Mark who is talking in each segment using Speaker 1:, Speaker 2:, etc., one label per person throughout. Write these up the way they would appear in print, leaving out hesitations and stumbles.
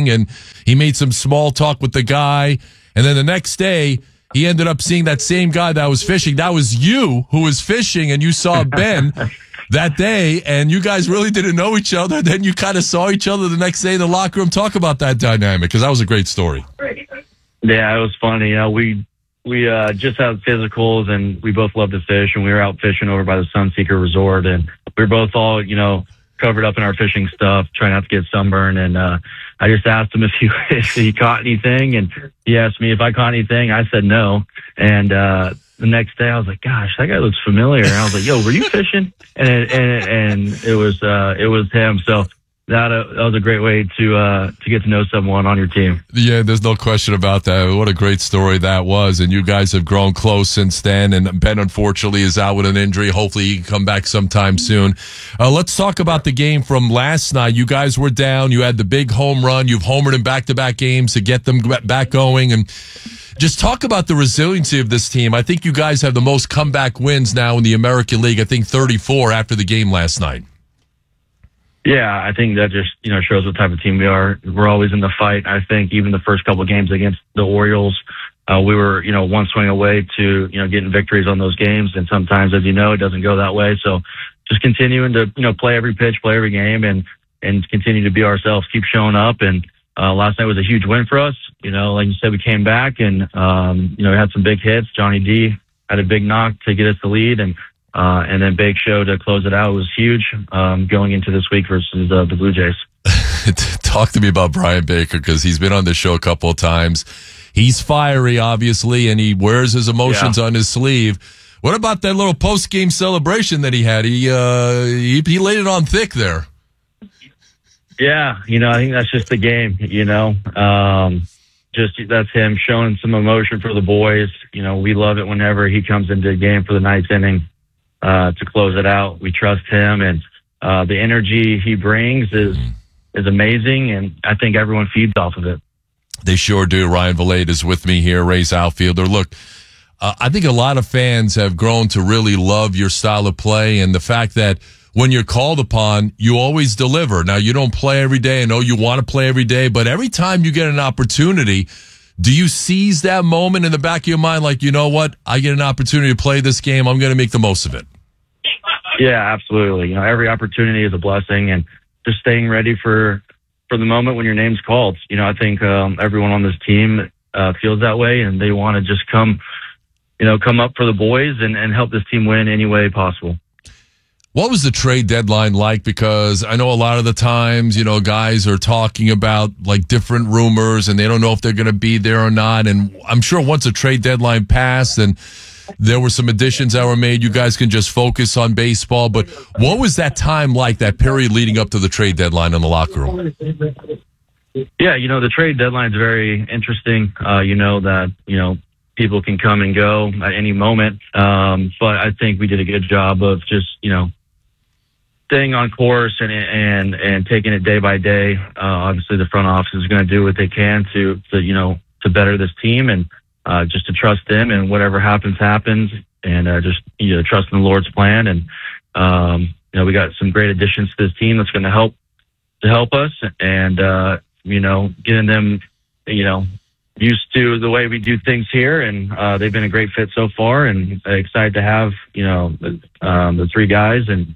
Speaker 1: fishing, and he made some small talk with the guy. And then the next day, he ended up seeing that same guy that was fishing. That was you who was fishing, and you saw Ben that day, and you guys really didn't know each other. Then you kind of saw each other the next day in the locker room. Talk about that dynamic, because that was a great story.
Speaker 2: Yeah, it was funny. You know, we just had physicals, and we both love to fish, and we were out fishing over by the Sunseeker Resort, and we were both all, you know, covered up in our fishing stuff, trying not to get sunburned. And I just asked him if he caught anything, and he asked me if I caught anything. I said no. And the next day I was like, gosh, that guy looks familiar. And I was like, yo, were you fishing? And it was him. So that was a great way to get to know someone on your team.
Speaker 1: Yeah, there's no question about that. What a great story that was. And you guys have grown close since then. And Ben, unfortunately, is out with an injury. Hopefully he can come back sometime soon. Let's talk about the game from last night. You guys were down. You had the big home run. You've homered in back-to-back games to get them back going. And just talk about the resiliency of this team. I think you guys have the most comeback wins now in the American League. I think 34 after the game last night.
Speaker 2: Yeah, I think that just, you know, shows what type of team we are. We're always in the fight. I think even the first couple of games against the Orioles, we were, you know, one swing away to, you know, getting victories on those games. And sometimes, as you know, it doesn't go that way. So just continuing to, you know, play every pitch, play every game, and continue to be ourselves, keep showing up. And last night was a huge win for us. You know, like you said, we came back and, you know, we had some big hits. Johnny D had a big knock to get us the lead, and then Bake Show to close it out. It was huge going into this week versus the Blue Jays.
Speaker 1: Talk to me about Brian Baker, because he's been on the show a couple of times. He's fiery, obviously, and he wears his emotions on his sleeve. What about that little post-game celebration that he had? He laid it on thick there.
Speaker 2: Yeah, you know, I think that's just the game, you know. Just that's him showing some emotion for the boys. You know, we love it whenever he comes into the game for the ninth inning to close it out. We trust him, and the energy he brings is amazing, and I think everyone feeds off of it.
Speaker 1: They sure do. Ryan Vilade is with me here, Rays outfielder. Look, I think a lot of fans have grown to really love your style of play, and the fact that when you're called upon, you always deliver. Now, you don't play every day. I know you want to play every day, but every time you get an opportunity, do you seize that moment in the back of your mind like, you know what, I get an opportunity to play this game, I'm going to make the most of it?
Speaker 2: Yeah, absolutely. You know, every opportunity is a blessing, and just staying ready for the moment when your name's called. You know, I think everyone on this team feels that way, and they want to just come up for the boys and help this team win any way possible.
Speaker 1: What was the trade deadline like? Because I know a lot of the times, you know, guys are talking about like different rumors and they don't know if they're going to be there or not. And I'm sure once a trade deadline passed and there were some additions that were made, you guys can just focus on baseball. But what was that time like, that period leading up to the trade deadline in the locker room?
Speaker 2: Yeah, you know, the trade deadline is very interesting. You know that, you know, people can come and go at any moment. But I think we did a good job of just, you know, staying on course and taking it day by day. Obviously, the front office is going to do what they can to better this team, and just to trust them, and whatever happens, and just, you know, trust in the Lord's plan. And you know, we got some great additions to this team that's going to help us, and you know, getting them, you know, used to the way we do things here, and they've been a great fit so far, and excited to have, you know, the three guys, and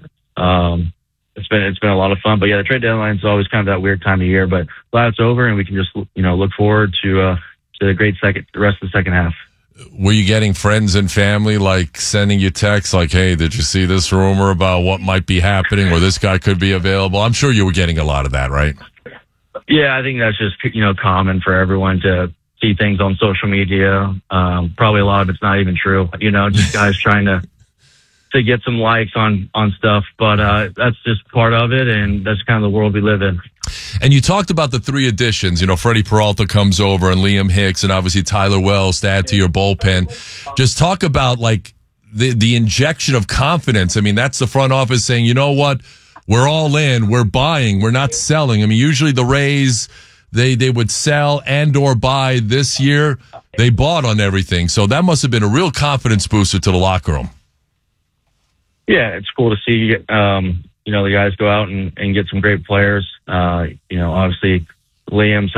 Speaker 2: it's been a lot of fun. But yeah, the trade deadline is always kind of that weird time of year, but glad it's over, and we can just, you know, look forward to the great the rest of the second half.
Speaker 1: Were you getting friends and family like sending you texts like, hey, did you see this rumor about what might be happening, or this guy could be available? I'm sure you were getting a lot of that, right?
Speaker 2: Yeah, I think that's just, you know, common for everyone to see things on social media. Probably a lot of it's not even true, you know, just guys trying to get some likes on stuff. But that's just part of it, and that's kind of the world we live in.
Speaker 1: And you talked about the three additions. You know, Freddie Peralta comes over, and Liam Hicks, and obviously Tyler Wells to add to your bullpen. Just talk about, like, the injection of confidence. I mean, that's the front office saying, you know what, we're all in, we're buying, we're not selling. I mean, usually the Rays, they would sell and or buy. This year, they bought on everything. So that must have been a real confidence booster to the locker room.
Speaker 2: Yeah, it's cool to see, you know, the guys go out and get some great players. You know, obviously Liam's